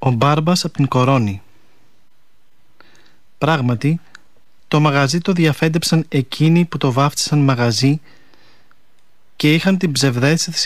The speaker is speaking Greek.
Ο Μπάρμπας από την Κορώνη. Πράγματι, το μαγαζί το διαφέντεψαν εκείνοι που το βάφτισαν μαγαζί και είχαν την ψευδαίσθηση